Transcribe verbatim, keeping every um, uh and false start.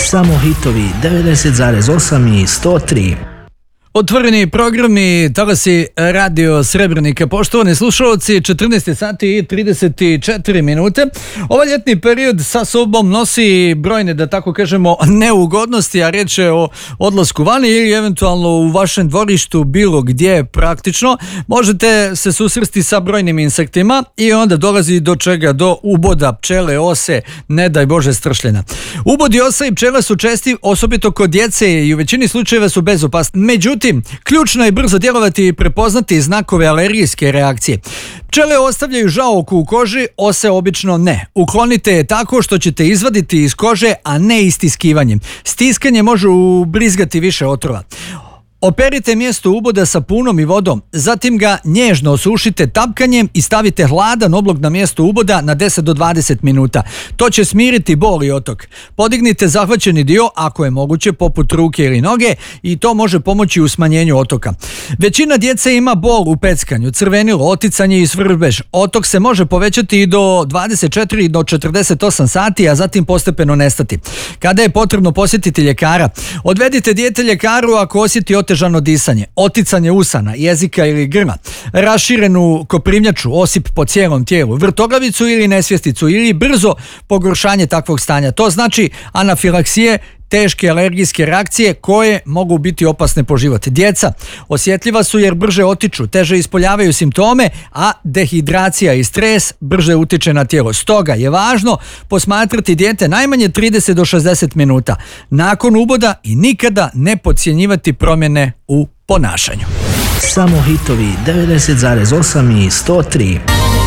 Samo hitovi devedeset zarez osam i sto tri. Otvoreni programi, talasi Radio Srebrenika. Poštovani slušalci, četrnaest sati i trideset četiri minute. Ovaj ljetni period sa sobom nosi brojne, da tako kažemo, neugodnosti, a reč je o odlasku vani ili eventualno u vašem dvorištu, bilo gdje praktično. Možete se susresti sa brojnim insektima i onda dolazi do čega? Do uboda pčele, ose, ne daj Bože stršljena. Ubodi osa i pčele su česti, osobito kod djece, i u većini slučajeva su bezopasni. Međutim, ključno je brzo djelovati i prepoznati znakove alergijske reakcije. Pčele ostavljaju žaoku u koži, ose obično ne. Uklonite je tako što ćete izvaditi iz kože, a ne istiskivanjem. Stiskanje može ubrizgati više otrova. Operite mjesto uboda sapunom i vodom, zatim ga nježno osušite tapkanjem i stavite hladan oblog na mjesto uboda na deset do dvadeset minuta. To će smiriti bol i otok. Podignite zahvaćeni dio, ako je moguće, poput ruke ili noge, i to može pomoći u smanjenju otoka. Većina djece ima bol u peckanju, crvenilo, oticanje i svrbež. Otok se može povećati i do dvadeset četiri do četrdeset osam sati, a zatim postepeno nestati. Kada je potrebno posjetiti ljekara? Odvedite dijete ljekaru ako osjeti otežano disanje, oticanje usana, jezika ili grla, raširenu koprivnjaču, osip po cijelom tijelu, vrtoglavicu ili nesvjesticu ili brzo pogoršanje takvog stanja. To znači anafilaksije, teške alergijske reakcije koje mogu biti opasne po život. Djeca osjetljiva su jer brže otiču, teže ispoljavaju simptome, a dehidracija i stres brže utiče na tijelo. Stoga je važno posmatrati dijete najmanje trideset do šezdeset minuta nakon uboda i nikada ne podcjenjivati promjene u ponašanju. Samo hitovi devedeset zarez osam i sto tri.